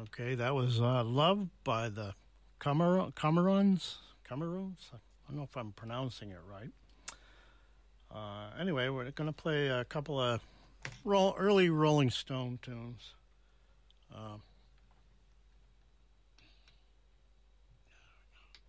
Okay, that was Love by the Camerons. Cameroons? I don't know if I'm pronouncing it right. Anyway, we're going to play a couple of early Rolling Stone tunes.